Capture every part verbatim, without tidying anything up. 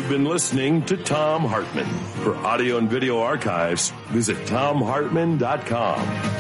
You've been listening to Thom Hartmann. For audio and video archives, visit thom hartmann dot com.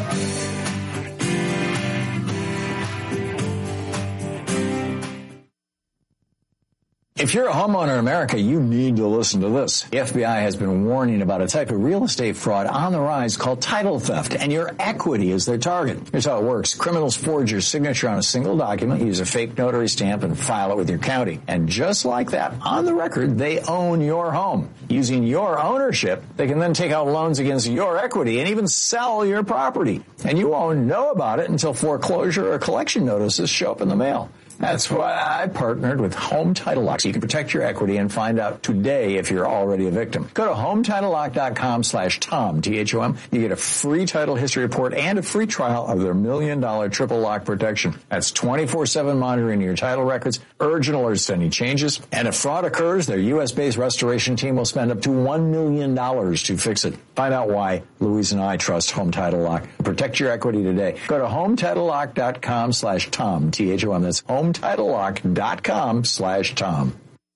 If you're a homeowner in America, you need to listen to this. The F B I has been warning about a type of real estate fraud on the rise called title theft, and your equity is their target. Here's how it works. Criminals forge your signature on a single document, use a fake notary stamp, and file it with your county. And just like that, on the record, they own your home. Using your ownership, they can then take out loans against your equity and even sell your property. And you won't know about it until foreclosure or collection notices show up in the mail. That's why I partnered with Home Title Lock, so you can protect your equity and find out today if you're already a victim. Go to home title lock dot com slash Tom, T H O M. You get a free title history report and a free trial of their million dollar triple lock protection. That's twenty-four seven monitoring your title records, urgent alerts to any changes. And if fraud occurs, their U S based restoration team will spend up to one million dollars to fix it. Find out why Louise and I trust Home Title Lock. Protect your equity today. Go to home title lock dot com slash Tom, T H O M. That's home title lock dot com slash Tom.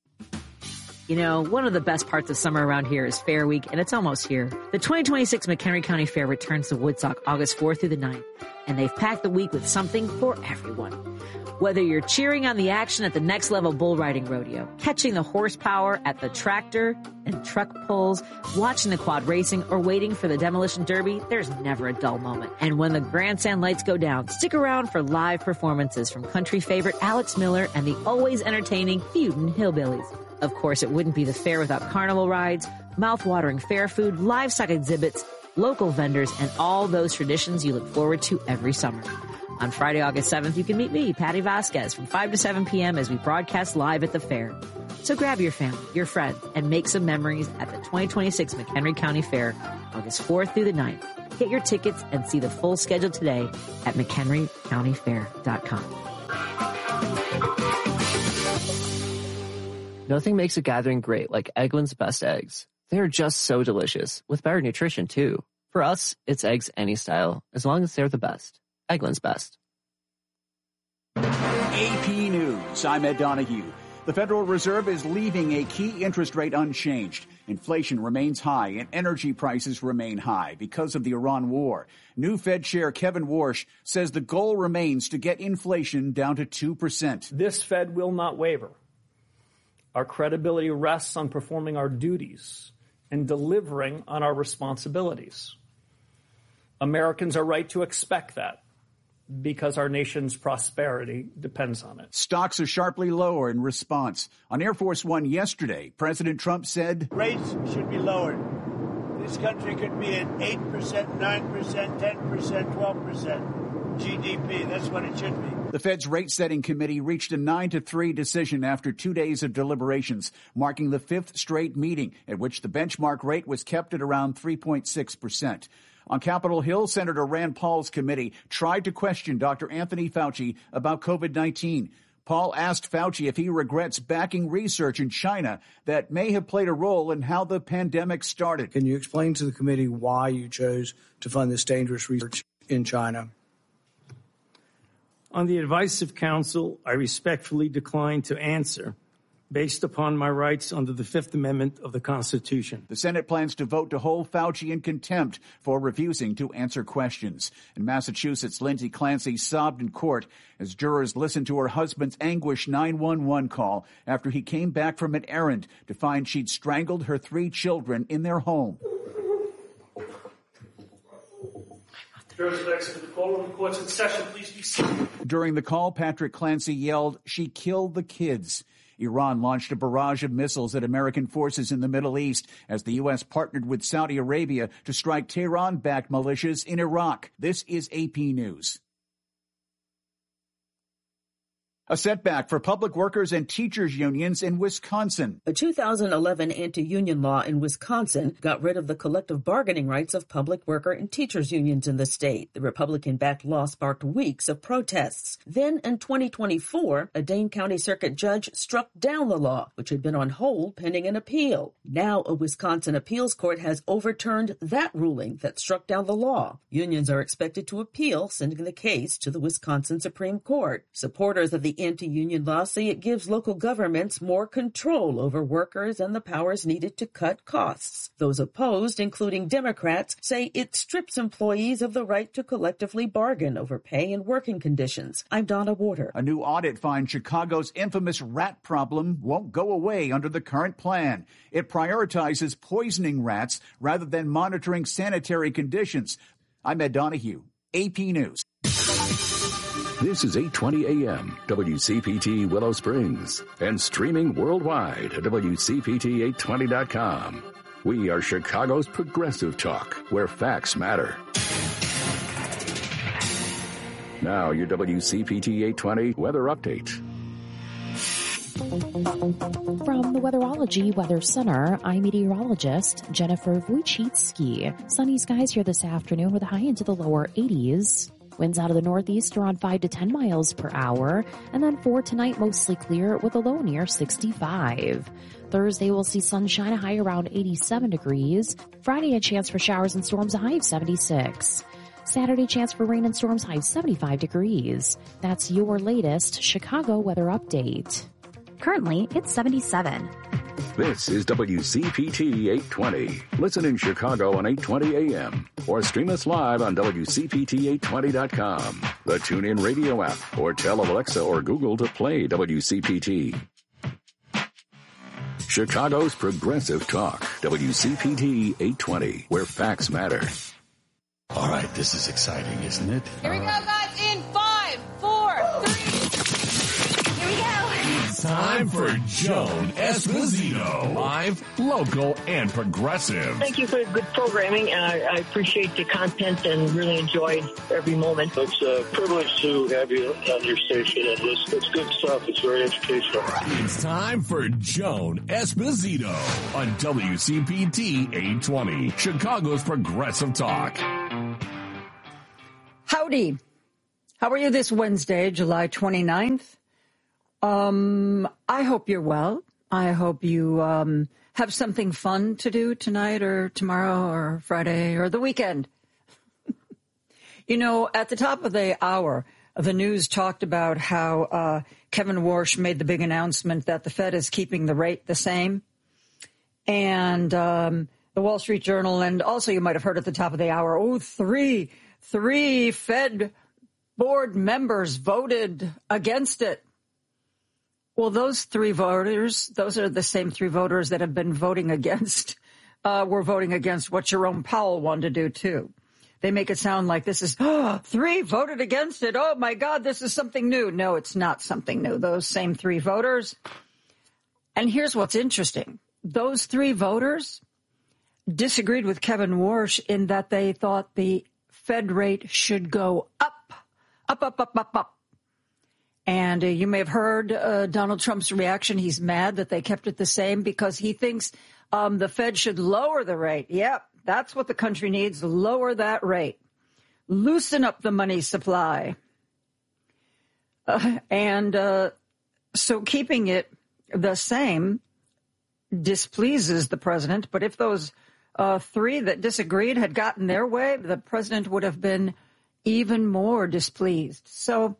You know, one of the best parts of summer around here is Fair Week, and it's almost here. The twenty twenty-six McHenry County Fair returns to Woodstock August fourth through the ninth, and they've packed the week with something for everyone. Whether you're cheering on the action at the Next Level Bull Riding Rodeo, catching the horsepower at the tractor and truck pulls, watching the quad racing, or waiting for the demolition derby, there's never a dull moment. And when the grandstand lights go down, stick around for live performances from country favorite Alex Miller and the always entertaining Feudin' Hillbillies. Of course, it wouldn't be the fair without carnival rides, mouth-watering fair food, livestock exhibits, local vendors, and all those traditions you look forward to every summer. On Friday, August seventh, you can meet me, Patty Vasquez, from five to seven p.m. as we broadcast live at the fair. So grab your family, your friends, and make some memories at the twenty twenty-six McHenry County Fair, August fourth through the ninth. Get your tickets and see the full schedule today at mchenry county fair dot com. Nothing makes a gathering great like Eggland's Best Eggs. They are just so delicious, with better nutrition too. For us, it's eggs any style, as long as they're the best. Eggland's Best. A P News, I'm Ed Donahue. The Federal Reserve is leaving a key interest rate unchanged. Inflation remains high and energy prices remain high because of the Iran war. New Fed Chair Kevin Warsh says the goal remains to get inflation down to two percent. This Fed will not waver. Our credibility rests on performing our duties and delivering on our responsibilities. Americans are right to expect that, because our nation's prosperity depends on it. Stocks are sharply lower in response. On Air Force One yesterday, President Trump said, rates should be lowered. This country could be at eight percent, nine percent, ten percent, twelve percent G D P. That's what it should be. The Fed's rate-setting committee reached a nine to three decision after two days of deliberations, marking the fifth straight meeting at which the benchmark rate was kept at around three point six percent. On Capitol Hill, Senator Rand Paul's committee tried to question Doctor Anthony Fauci about COVID nineteen. Paul asked Fauci if he regrets backing research in China that may have played a role in how the pandemic started. Can you explain to the committee why you chose to fund this dangerous research in China? On the advice of counsel, I respectfully decline to answer, based upon my rights under the Fifth Amendment of the Constitution. The Senate plans to vote to hold Fauci in contempt for refusing to answer questions. In Massachusetts, Lindsay Clancy sobbed in court as jurors listened to her husband's anguished nine one one call after he came back from an errand to find she'd strangled her three children in their home. Jurors have exited the courtroom. The court's in session. Please be seated. During the call, Patrick Clancy yelled, "She killed the kids." Iran launched a barrage of missiles at American forces in the Middle East as the U S partnered with Saudi Arabia to strike Tehran-backed militias in Iraq. This is A P News. A setback for public workers and teachers unions in Wisconsin. A two thousand eleven anti-union law in Wisconsin got rid of the collective bargaining rights of public worker and teachers unions in the state. The Republican-backed law sparked weeks of protests. Then in twenty twenty-four, a Dane County Circuit judge struck down the law, which had been on hold pending an appeal. Now a Wisconsin appeals court has overturned that ruling that struck down the law. Unions are expected to appeal, sending the case to the Wisconsin Supreme Court. Supporters of the The anti-union laws say it gives local governments more control over workers and the powers needed to cut costs. Those opposed, including Democrats, say it strips employees of the right to collectively bargain over pay and working conditions. I'm Donna Warder. A new audit finds Chicago's infamous rat problem won't go away under the current plan. It prioritizes poisoning rats rather than monitoring sanitary conditions. I'm Ed Donahue, A P News. This is eight twenty A M, W C P T Willow Springs, and streaming worldwide at W C P T eight twenty dot com. We are Chicago's progressive talk, where facts matter. Now, your W C P T eight twenty weather update. From the Weatherology Weather Center, I'm meteorologist Jennifer Wojcicki. Sunny skies here this afternoon with a high into the lower eighties. Winds out of the northeast around five to ten miles per hour. And then for tonight, mostly clear with a low near sixty-five. Thursday, we'll see sunshine, a high around eighty-seven degrees. Friday, a chance for showers and storms, a high of seventy-six. Saturday, chance for rain and storms, high of seventy-five degrees. That's your latest Chicago weather update. Currently, it's seventy-seven. This is W C P T eight twenty. Listen in Chicago on eight twenty A M or stream us live on W C P T eight twenty dot com, the TuneIn Radio app, or tell Alexa or Google to play W C P T. Chicago's progressive talk, W C P T eight twenty, where facts matter. All right, this is exciting, isn't it? Here we go, guys, in five, four, three. Here we go. It's time for Joan Esposito. Live, local, and progressive. Thank you for good programming, and I, I appreciate the content and really enjoyed every moment. It's a privilege to have you on your station, and it's, it's good stuff. It's very educational. It's time for Joan Esposito on W C P T eight twenty, Chicago's progressive talk. Howdy. How are you this Wednesday, July twenty-ninth? Um, I hope you're well. I hope you um, have something fun to do tonight or tomorrow or Friday or the weekend. You know, at the top of the hour, the news talked about how uh, Kevin Warsh made the big announcement that the Fed is keeping the rate the same. And um, the Wall Street Journal, and also you might have heard at the top of the hour, oh, three, three Fed board members voted against it. Well, those three voters, those are the same three voters that have been voting against, uh, were voting against what Jerome Powell wanted to do, too. They make it sound like this is, oh, three voted against it. Oh, my God, this is something new. No, it's not something new. Those same three voters. And here's what's interesting. Those three voters disagreed with Kevin Warsh in that they thought the Fed rate should go up, up, up, up, up, up. And uh, you may have heard uh, Donald Trump's reaction. He's mad that they kept it the same because he thinks um, the Fed should lower the rate. Yep, that's what the country needs, lower that rate. Loosen up the money supply. Uh, and uh, so keeping it the same displeases the president. But if those uh, three that disagreed had gotten their way, the president would have been even more displeased. So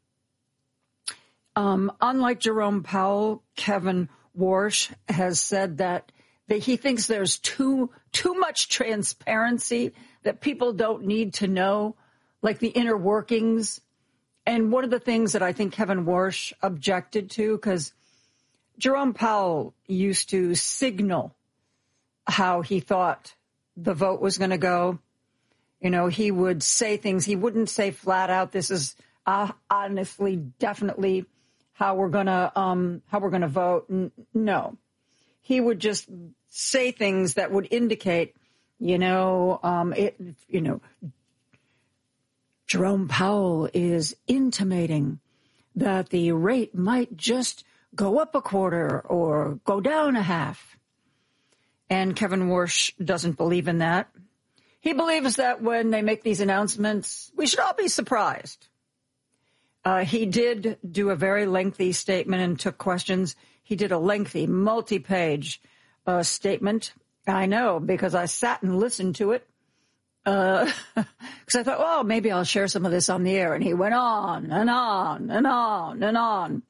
Um, unlike Jerome Powell, Kevin Warsh has said that, that he thinks there's too too much transparency, that people don't need to know, like the inner workings. And one of the things that I think Kevin Warsh objected to, because Jerome Powell used to signal how he thought the vote was going to go. You know, he would say things. He wouldn't say flat out, this is uh, honestly, definitely how we're gonna um, how we're gonna vote. N- no, he would just say things that would indicate, you know, um, it, you know, Jerome Powell is intimating that the rate might just go up a quarter or go down a half. And Kevin Warsh doesn't believe in that. He believes that when they make these announcements, we should all be surprised. Uh, he did do a very lengthy statement and took questions. He did a lengthy, multi-page uh, statement. I know, because I sat and listened to it. Because uh, I thought, well, maybe I'll share some of this on the air. And he went on and on and on and on.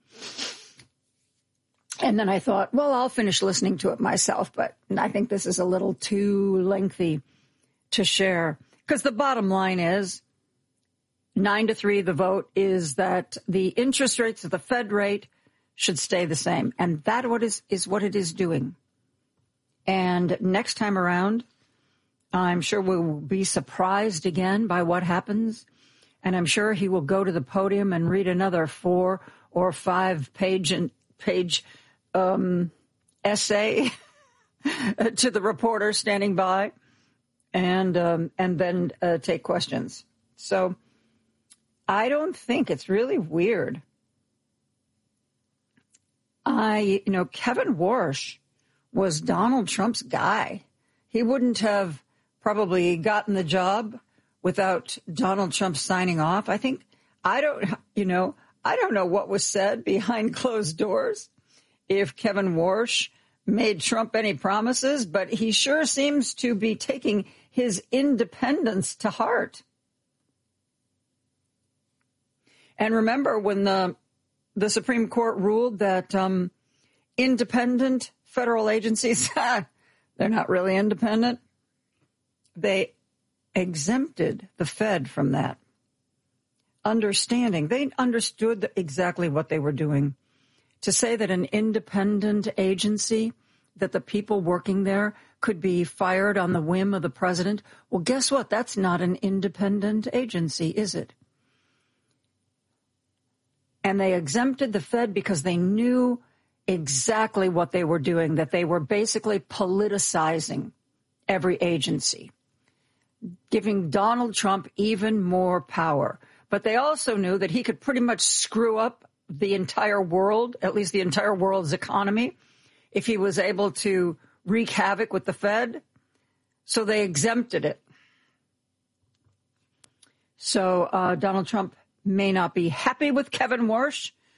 And then I thought, well, I'll finish listening to it myself. But I think this is a little too lengthy to share. Because the bottom line is, nine to three, the vote is that the interest rates of the Fed rate should stay the same. And that what is, is what it is doing. And next time around, I'm sure we'll be surprised again by what happens. And I'm sure he will go to the podium and read another four or five page and page um, essay to the reporter standing by, and um, and then uh, take questions. So I don't think it's really weird. I, you know, Kevin Warsh was Donald Trump's guy. He wouldn't have probably gotten the job without Donald Trump signing off. I think, I don't, you know, I don't know what was said behind closed doors if Kevin Warsh made Trump any promises, but he sure seems to be taking his independence to heart. And remember when the the Supreme Court ruled that um, independent federal agencies, they're not really independent. They exempted the Fed from that. Understanding, they understood exactly what they were doing. To say that an independent agency, that the people working there could be fired on the whim of the president, well, guess what? That's not an independent agency, is it? And they exempted the Fed because they knew exactly what they were doing, that they were basically politicizing every agency, giving Donald Trump even more power. But they also knew that he could pretty much screw up the entire world, at least the entire world's economy, if he was able to wreak havoc with the Fed. So they exempted it. So uh, Donald Trump may not be happy with Kevin Warsh,